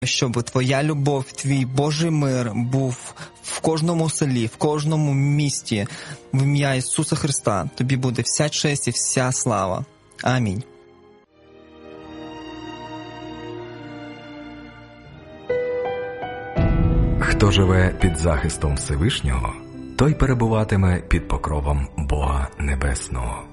щоб Твоя любов, Твій Божий мир був в кожному селі, в кожному місті. В ім'я Ісуса Христа Тобі буде вся честь і вся слава. Амінь. Хто живе під захистом Всевишнього, той перебуватиме під покровом Бога Небесного.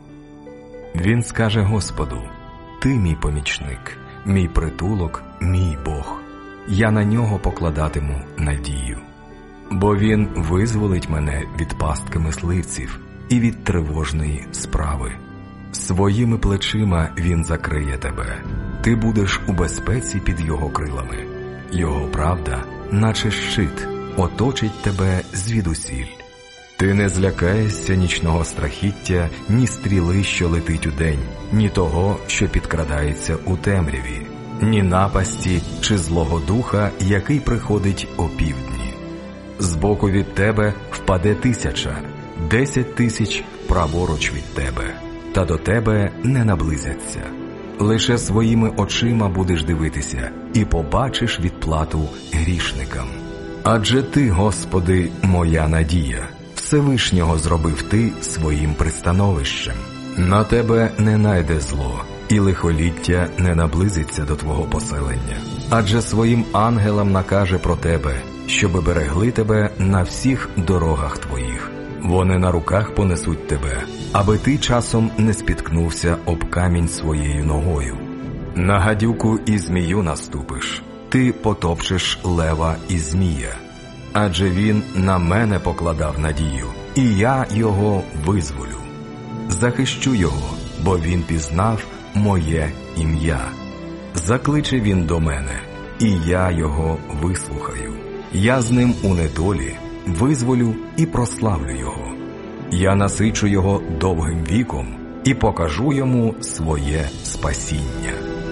Він скаже Господу: «Ти мій помічник, мій притулок, мій Бог. Я на нього покладатиму надію. Бо він визволить мене від пастки мисливців і від тривожної справи. Своїми плечима він закриє тебе. Ти будеш у безпеці під його крилами. Його правда, наче щит, оточить тебе звідусіль. Ти не злякаєшся нічного страхіття, ні стріли, що летить удень, ні того, що підкрадається у темряві, ні напасті чи злого духа, який приходить опівдні. Збоку від тебе впаде 1000, 10 000 праворуч від тебе, та до тебе не наблизяться. Лише своїми очима будеш дивитися і побачиш відплату грішникам. Адже Ти, Господи, моя надія, Всевишнього зробив Ти своїм пристановищем. На тебе не найде зло, і лихоліття не наблизиться до твого поселення. Адже своїм ангелам накаже про тебе, щоби берегли тебе на всіх дорогах твоїх. Вони на руках понесуть тебе, аби ти часом не спіткнувся об камінь своєю ногою. На гадюку і змію наступиш, ти потопчеш лева і змія. Адже він на мене покладав надію, і я його визволю. Захищу його, бо він пізнав моє ім'я. Закличе він до мене, і я його вислухаю. Я з ним у недолі визволю і прославлю його. Я насичу його довгим віком і покажу йому своє спасіння.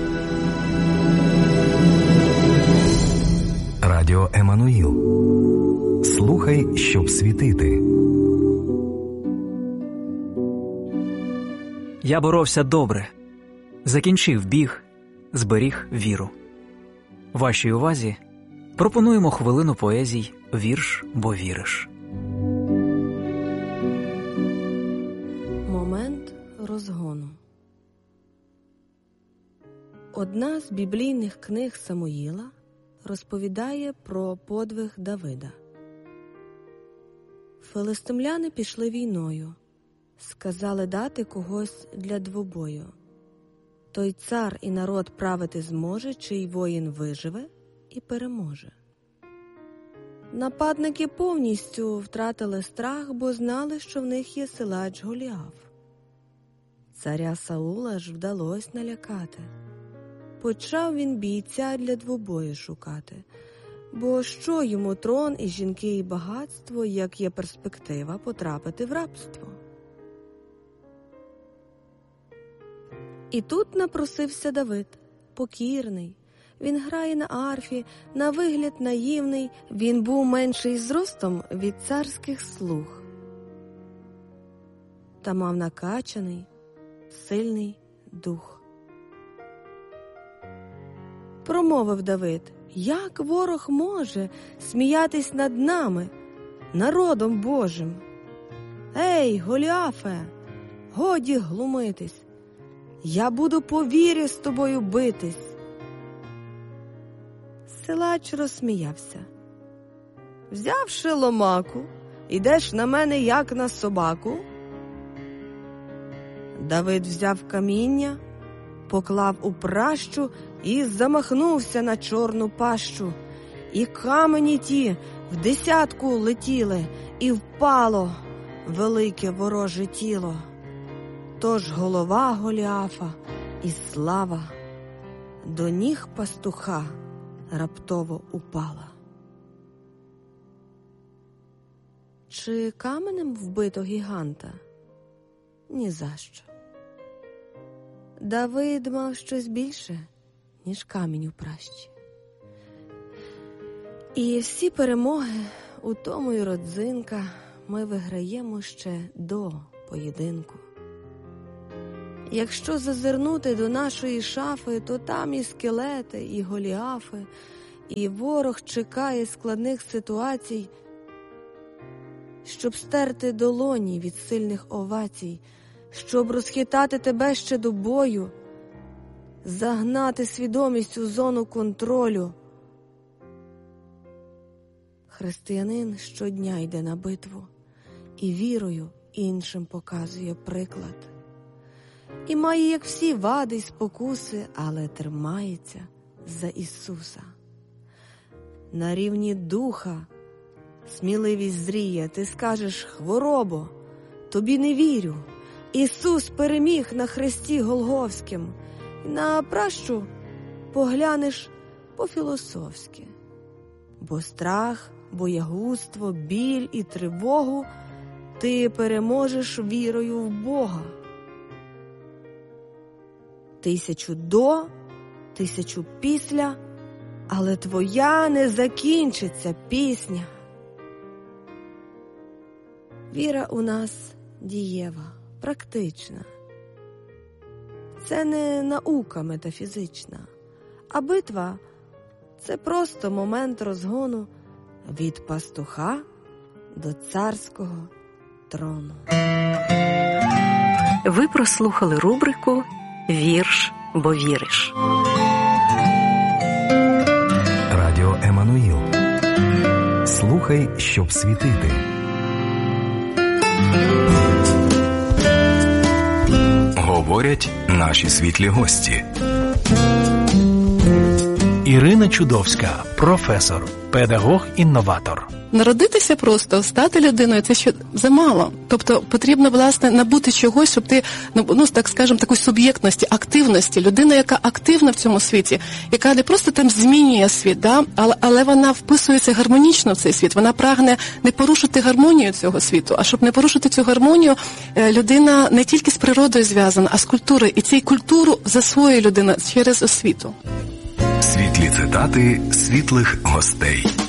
Радіо Еммануїл. Слухай, щоб світити. Я боровся добре, закінчив біг, зберіг віру. Вашій увазі пропонуємо хвилину поезій «Вірш, бо віриш». Момент розгону. Одна з біблійних книг Самуїла розповідає про подвиг Давида. Филистимляни пішли війною, сказали дати когось для двобою. Той цар і народ правити зможе, чий воїн виживе і переможе. Нападники повністю втратили страх, бо знали, що в них є силач Голіаф. Царя Саула ж вдалось налякати. Почав він бійця для двобою шукати, бо що йому трон і жінки і багатство, як є перспектива потрапити в рабство. І тут напросився Давид, покірний. Він грає на арфі, на вигляд наївний, він був менший зростом від царських слуг. Та мав накачаний, сильний дух. Промовив Давид: як ворог може сміятись над нами, народом Божим? Ей, Голіафе, годі глумитись, я буду по вірі з тобою битись. Силач розсміявся. Взявши ломаку, ідеш на мене, як на собаку? Давид взяв каміння, поклав у пращу і замахнувся на чорну пащу. І камені ті в десятку летіли, і впало велике вороже тіло. Тож голова Голіафа і слава до ніг пастуха раптово упала. Чи каменем вбито гіганта? Ні за що. Давид мав щось більше, ніж камінь у пращі. І всі перемоги, у тому й родзинка, ми виграємо ще до поєдинку. Якщо зазирнути до нашої шафи, то там і скелети, і Голіафи, І ворог чекає складних ситуацій, щоб стерти долоні від сильних овацій, щоб розхитати тебе ще до бою, загнати свідомість у зону контролю. Християнин щодня йде на битву і вірою іншим показує приклад. І має, як всі, вади й спокуси, але тримається за Ісуса. На рівні духа сміливість зріє, ти скажеш: хворобо, тобі не вірю. Ісус переміг на хресті Голгофським. І на пращу поглянеш по-філософськи. Бо страх, боягузтво, біль і тривогу ти переможеш вірою в Бога. 1000 до, 1000 після, але твоя не закінчиться пісня. Віра у нас дієва, практична. Це не наука метафізична, а битва – це просто момент розгону від пастуха до царського трону. Ви прослухали рубрику «Вірш, бо віриш». Радіо Еммануїл. Слухай, щоб світити. Говорять наші світлі гості. Ірина Чудовська, професор, педагог-інноватор. Народитися просто, стати людиною – це ще замало. Тобто потрібно, власне, набути чогось, щоб ти, так скажемо, такої суб'єктності, активності. Людина, яка активна в цьому світі, яка не просто там змінює світ, да? але вона вписується гармонічно в цей світ. Вона прагне не порушити гармонію цього світу. А щоб не порушити цю гармонію, людина не тільки з природою зв'язана, а з культурою. І цю культуру засвоює людина через освіту. Світлі цитати світлих гостей.